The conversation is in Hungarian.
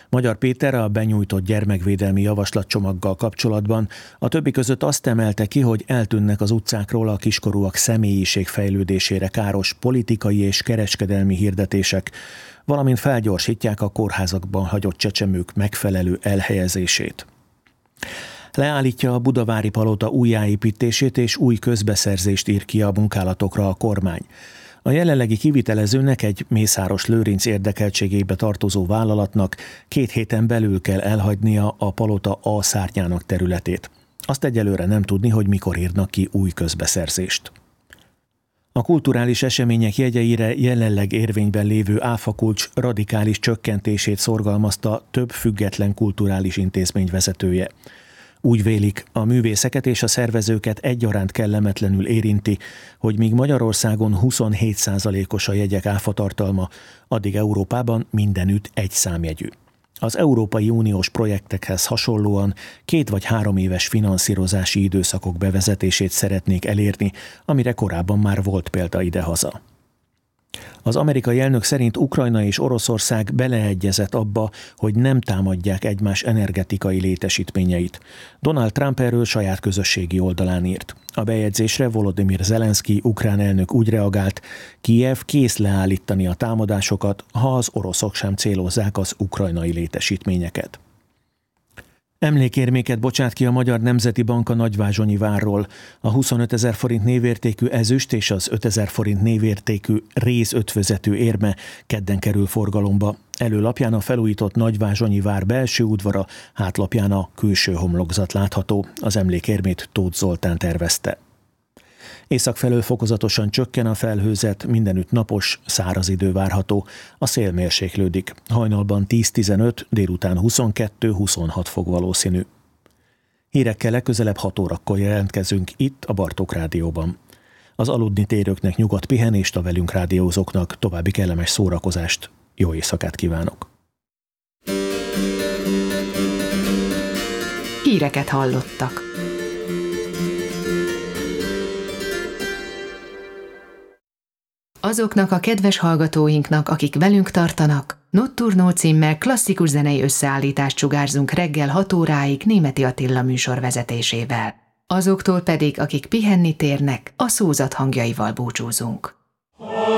Magyar Péter a benyújtott gyermekvédelmi javaslatcsomaggal kapcsolatban a többi között azt emelte ki, hogy eltűnnek az utcákról a kiskorúak személyiségfejlődésére káros politikai és kereskedelmi hirdetések, valamint felgyorsítják a kórházakban hagyott csecsemők megfelelő elhelyezését. Leállítja a Budavári Palota újjáépítését és új közbeszerzést ír ki a munkálatokra a kormány. A jelenlegi kivitelezőnek, egy Mészáros Lőrinc érdekeltségébe tartozó vállalatnak 2 héten belül kell elhagynia a palota A szárnyának területét. Azt egyelőre nem tudni, hogy mikor írnak ki új közbeszerzést. A kulturális események jegyeire jelenleg érvényben lévő áfakulcs radikális csökkentését szorgalmazta több független kulturális intézmény vezetője. Úgy vélik, a művészeket és a szervezőket egyaránt kellemetlenül érinti, hogy míg Magyarországon 27%-os a jegyek áfatartalma, addig Európában mindenütt egy számjegyű. Az Európai Uniós projektekhez hasonlóan 2 vagy 3 éves finanszírozási időszakok bevezetését szeretnék elérni, amire korábban már volt példa idehaza. Az amerikai elnök szerint Ukrajna és Oroszország beleegyezett abba, hogy nem támadják egymás energetikai létesítményeit. Donald Trump erről saját közösségi oldalán írt. A bejegyzésre Volodymyr Zelenszky ukrán elnök úgy reagált, Kijev kész leállítani a támadásokat, ha az oroszok sem célozzák az ukrajnai létesítményeket. Emlékérméket bocsát ki a Magyar Nemzeti Bank a Nagyvázsonyi várról. A 25 000 forint névértékű ezüst és az 5 000 forint névértékű rézötvözető érme kedden kerül forgalomba. Előlapján a felújított Nagyvázsonyi vár belső udvara, hátlapján a külső homlokzat látható. Az emlékérmét Tóth Zoltán tervezte. Észak felől fokozatosan csökken a felhőzet, mindenütt napos, száraz idő várható. A szél mérséklődik. Hajnalban 10-15, délután 22-26 fok valószínű. Hírekkel legközelebb 6 órakor jelentkezünk itt a Bartók Rádióban. Az aludni térőknek nyugodt pihenést, a velünk rádiózóknak további kellemes szórakozást. Jó éjszakát kívánok! Híreket hallottak. Azoknak a kedves hallgatóinknak, akik velünk tartanak, Notturno címmel klasszikus zenei összeállítást sugárzunk reggel 6 óráig Németi Attila műsor vezetésével. Azoktól pedig, akik pihenni térnek, a szózat hangjaival búcsúzunk.